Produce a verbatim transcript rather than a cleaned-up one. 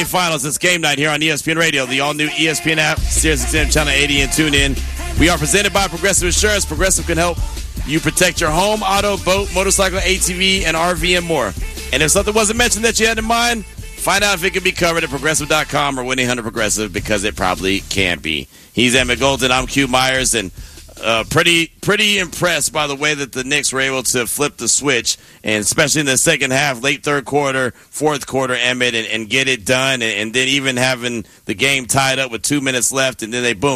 Finals. It's game night here on E S P N Radio, the all-new E S P N app, Sirius X M Channel eighty, and tune in. We are presented by Progressive Insurance. Progressive can help you protect your home, auto, boat, motorcycle, A T V, and R V, and more. And if something wasn't mentioned that you had in mind, find out if it can be covered at Progressive dot com or one eight hundred Progressive, because it probably can be. He's Emmett Golden. I'm Q Myers, and Uh, pretty pretty impressed by the way that the Knicks were able to flip the switch, and especially in the second half, late third quarter, fourth quarter, Emmett, and, and get it done, and, and then even having the game tied up with two minutes left, and then they, boom,